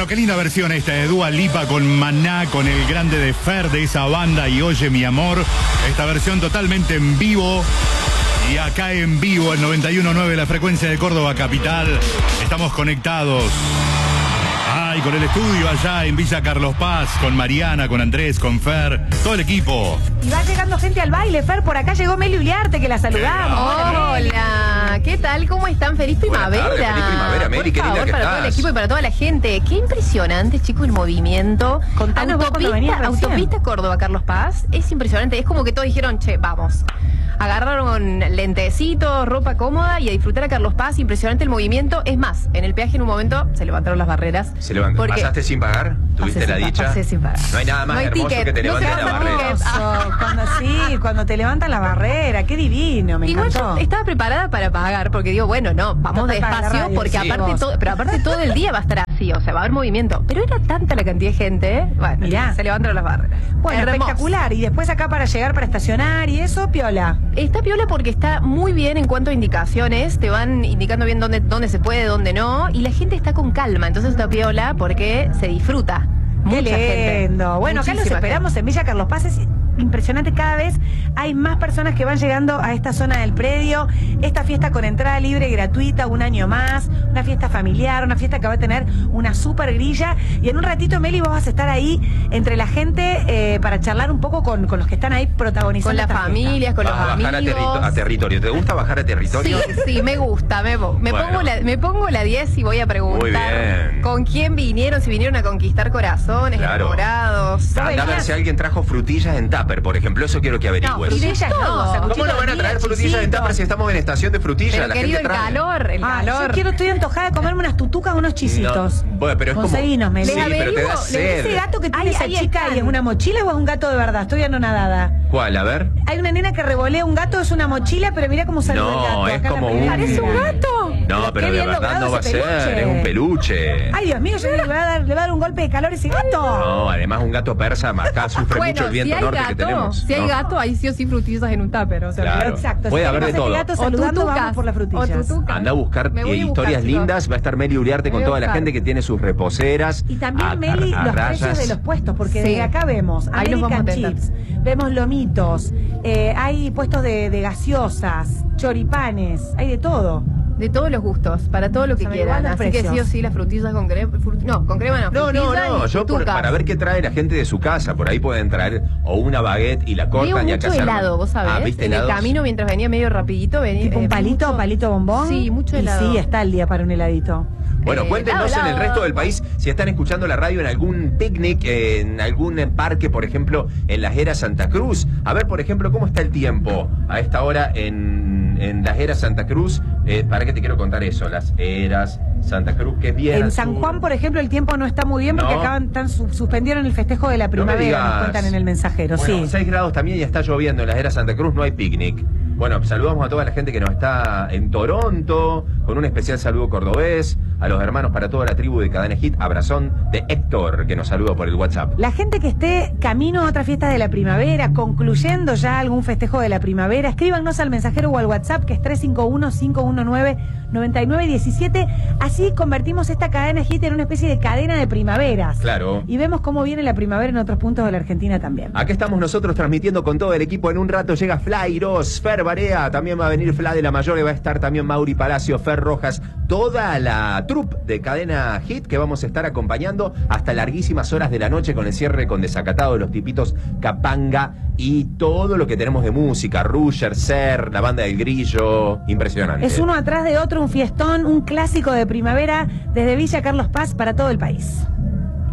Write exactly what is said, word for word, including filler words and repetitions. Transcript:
qué linda versión esta de Dua Lipa con Maná, con el grande de Fer de esa banda y Oye Mi Amor. Esta versión totalmente en vivo. Y acá en vivo, el noventa y uno punto nueve, la frecuencia de Córdoba Capital. Estamos conectados. Ay, con el estudio allá en Villa Carlos Paz, con Mariana, con Andrés, con Fer, todo el equipo. Y va llegando gente al baile, Fer. Por acá llegó Meli Uliarte, que la saludamos. Hola, Hola. ¿Qué tal? ¿Cómo están? ¡Feliz primavera! Tardes, feliz primavera, Meli, qué linda que para estás. todo el equipo y para toda la gente. Qué impresionante, chicos, el movimiento. Contanos vos cuando venías Autopista, recién. autopista Córdoba, Carlos Paz. Es impresionante. Es como que todos dijeron, che, vamos. Agarraron lentecitos, ropa cómoda y a disfrutar a Carlos Paz. Impresionante el movimiento. Es más, en el peaje en un momento se levantaron las barreras. Se levantó. Porque- ¿Pasaste sin pagar? ¿Tuviste Pasé la sin dicha? pa- pasé sin pagar. No hay nada más No hay hermoso ticket, que te no se levanten la llama barrera. ticket. Hermoso. Cuando sí, cuando te levantan la barrera. Qué divino, me Igual encantó. yo estaba preparada para pagar, porque digo, bueno, no, vamos Total, para la despacio, radio, porque sí, aparte vos. todo, pero aparte todo el día va a estar así, o sea, va a haber movimiento. Pero era tanta la cantidad de gente, ¿eh? Bueno, Mirá. se levantaron las barreras. Bueno, Hermoso. espectacular. Y después acá para llegar, para estacionar y eso, piola. Está piola porque está muy bien en cuanto a indicaciones, te van indicando bien dónde, dónde se puede, dónde no, y la gente está con calma, entonces está piola porque se disfruta. Qué Mucha gente. lindo. Bueno, acá los Muchísima esperamos en Villa Carlos Paz. Es impresionante, cada vez hay más personas que van llegando a esta zona del predio. Esta fiesta con entrada libre y gratuita, un año más, una fiesta familiar, una fiesta que va a tener una super grilla. Y en un ratito, Meli, vos vas a estar ahí entre la gente eh, para charlar un poco con, con los que están ahí protagonizando Con las esta fiesta. familias, con Vas a los bajar a, amigos. territo- a territorio. ¿Te gusta bajar a territorio? Sí, sí, me gusta. Me, me, Bueno. pongo la, me pongo la diez y voy a preguntar Muy bien. con quién vinieron, si vinieron a conquistar corazones, Claro. enamorados. Anda a ver venías- si alguien trajo frutillas en tupper, por ejemplo. Eso quiero que No, averigües. frutillas no. todo. sanguchitos ¿Cómo no van a de traer miel, frutillas en chisitos. tupper si estamos en estación de frutillas? Pero La querido, gente el trae. calor, el Ah, calor. yo quiero, estoy antojada de comerme unas tutucas, unos chisitos. No, bueno, pero es como... Conseguinos, Meli. Sí, Les pero te averiguo, da les sed. Ese gato que tiene Ahí- esa ahí chica están. y es una mochila o es un gato de verdad, estoy anonadada. ¿Cuál? A ver. Hay una nena que revolea un gato, es una mochila, pero mira cómo salió No, el gato. es acá en la como primera un- ¿Parece un escena. gato? No, Pero pero qué de bien verdad logrado no va a ese ser. peluche. Es un peluche. Ay, Dios mío, yo le voy a dar, le va a dar un golpe de calor a ese gato. No, además un gato persa, acá sufre Bueno, mucho el si viento hay norte gato, que tenemos. si hay ¿no? gato, ahí sí o sí frutillas en un tupper, o sea, Claro. Exacto. Puede si haber de tenemos todo. el gato O saludando, tutucas, vamos por las frutillas. o tutucas. Anda a buscar Me voy eh, a buscar, historias chicos. lindas. Va a estar Meli Uriarte Me con voy a toda la buscar. gente que tiene sus reposeras. Y también, a- Meli, a- a los rayas. precios de los puestos, porque Sí. desde acá vemos Ahí los vamos a American tentar. Chips, vemos lomitos, eh, hay puestos de, de gaseosas, choripanes, hay de todo. De todos los gustos, para todo lo que Se me quieran. igualan Así que precios. sí o sí, las frutillas con crema. fru- no, con crema no. No, no, frutillas no, y yo por- tutucas. para ver qué trae la gente de su casa. Por ahí pueden traer o una baguette y la Veo cortan y acá mucho se arman. helado, vos sabés. Ah, ¿viste en el helados? camino, mientras venía medio rapidito, venía. Tipo un eh, palito, mucho- palito bombón. Sí, mucho helado. Y sí, está el día para un heladito. Bueno, Eh, cuéntenos helado, en el helado. resto del país si están escuchando la radio en algún picnic, eh, en algún eh, parque, por ejemplo, en Las Heras Santa Cruz. A ver, por ejemplo, cómo está el tiempo a esta hora en, en Las Heras Santa Cruz. Eh, ¿Para qué te quiero contar eso? Las Heras Santa Cruz, que es bien En al San sur. Juan, por ejemplo, el tiempo no está muy bien porque No. acaban, están, su- suspendieron el festejo de la No me primavera, digas. nos cuentan en el mensajero, Bueno, sí. seis grados también y está lloviendo en Las Heras Santa Cruz, no hay picnic. Bueno, saludamos a toda la gente que nos está en Toronto, con un especial saludo cordobés, a los hermanos para toda la tribu de Cadena Hit, abrazón de Héctor, que nos saluda por el WhatsApp. La gente que esté camino a otra fiesta de la primavera, concluyendo ya algún festejo de la primavera, escríbanos al mensajero o al WhatsApp, que es tres cinco uno, cinco uno nueve, nueve nueve uno siete. Así convertimos esta cadena hit en una especie de cadena de primaveras. Claro. Y vemos cómo viene la primavera en otros puntos de la Argentina también. Acá estamos nosotros transmitiendo con todo el equipo. En un rato llega Flairos, Fer Barea, también va a venir Fla de la Mayor y va a estar también Mauri Palacio, Fer Rojas, toda la troupe de Cadena Hit que vamos a estar acompañando hasta larguísimas horas de la noche con el cierre con Desacatado, los tipitos Capanga y todo lo que tenemos de música, Rusher, Ser, la banda del Grillo, impresionante. Es uno atrás de otro, un fiestón, un clásico de primavera desde Villa Carlos Paz para todo el país.